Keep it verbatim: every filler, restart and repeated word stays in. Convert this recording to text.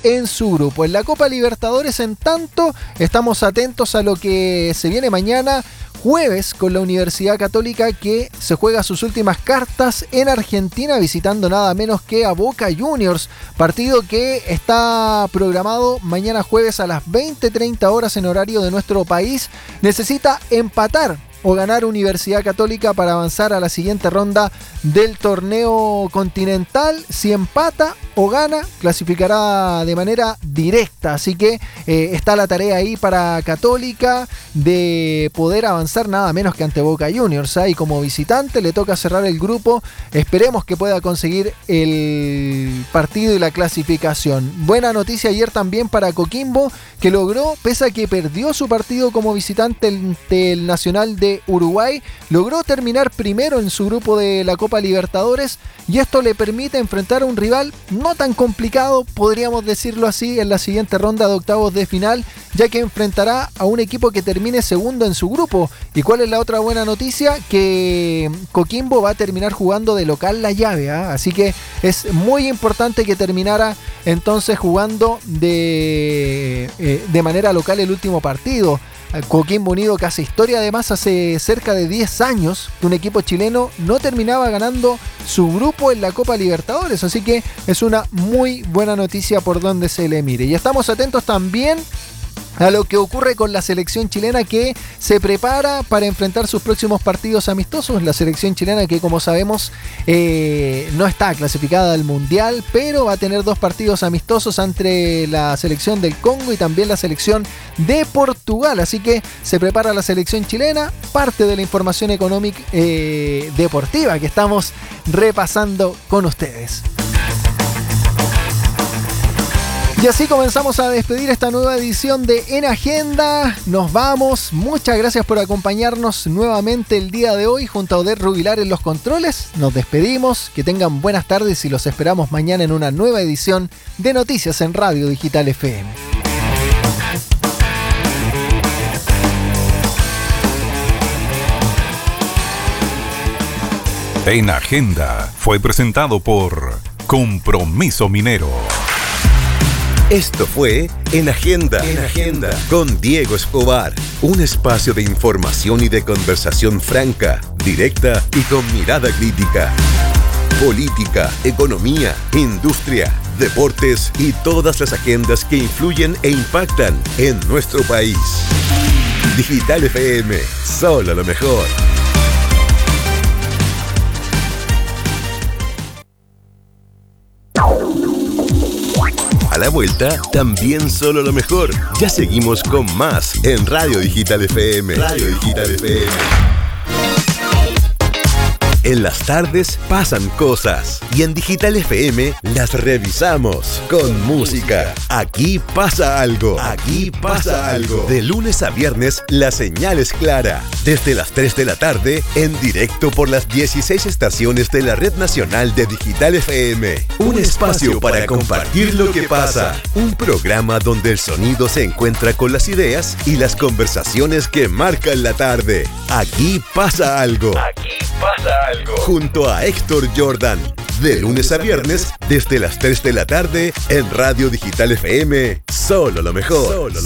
en su grupo. En la Copa Libertadores, en tanto, estamos atentos a lo que se viene mañana jueves con la Universidad Católica, que se juega sus últimas cartas en Argentina visitando nada menos que a Boca Juniors, partido que está programado mañana jueves a las veinte treinta horas en horario de nuestro país. Necesita empatar o ganar Universidad Católica para avanzar a la siguiente ronda del torneo continental. Si empata o gana, clasificará de manera directa. Así que eh, está la tarea ahí para Católica de poder avanzar nada menos que ante Boca Juniors, ¿eh? Y como visitante le toca cerrar el grupo. Esperemos que pueda conseguir el partido y la clasificación. Buena noticia ayer también para Coquimbo, que logró, pese a que perdió su partido como visitante ante el Nacional de Uruguay, logró terminar primero en su grupo de la Copa Libertadores, y esto le permite enfrentar a un rival no tan complicado, podríamos decirlo así, en la siguiente ronda de octavos de final, ya que enfrentará a un equipo que termine segundo en su grupo. ¿Y cuál es la otra buena noticia? Que Coquimbo va a terminar jugando de local la llave, ¿eh? Así que es muy importante que terminara entonces jugando de, eh, de manera local el último partido. Coquimbo Unido, que hace historia además, hace cerca de diez años que un equipo chileno no terminaba ganando su grupo en la Copa Libertadores, así que es una muy buena noticia por donde se le mire. Y estamos atentos también a lo que ocurre con la selección chilena, que se prepara para enfrentar sus próximos partidos amistosos. La selección chilena que, como sabemos, eh, no está clasificada al Mundial, pero va a tener dos partidos amistosos entre la selección del Congo y también la selección de Portugal. Así que se prepara la selección chilena, parte de la información económica eh, deportiva que estamos repasando con ustedes. Y así comenzamos a despedir esta nueva edición de En Agenda. Nos vamos. Muchas gracias por acompañarnos nuevamente el día de hoy junto a Odette Rubilar en los controles. Nos despedimos. Que tengan buenas tardes y los esperamos mañana en una nueva edición de Noticias en Radio Digital F M. En Agenda fue presentado por Compromiso Minero. Esto fue En Agenda, en Agenda con Diego Escobar, un espacio de información y de conversación franca, directa y con mirada crítica. Política, economía, industria, deportes y todas las agendas que influyen e impactan en nuestro país. Digital F M, solo lo mejor. A la vuelta, también solo lo mejor. Ya seguimos con más en Radio Digital F M. Radio Digital F M. En las tardes pasan cosas y en Digital F M las revisamos con música. Aquí pasa algo. Aquí pasa algo. De lunes a viernes la señal es clara. Desde las tres de la tarde en directo por las dieciséis estaciones de la Red Nacional de Digital F M. Un espacio para compartir lo que pasa. Un programa donde el sonido se encuentra con las ideas y las conversaciones que marcan la tarde. Aquí pasa algo. Aquí pasa algo. Junto a Héctor Jordan, de lunes a viernes, desde las tres de la tarde, en Radio Digital F M, solo lo mejor. Solo lo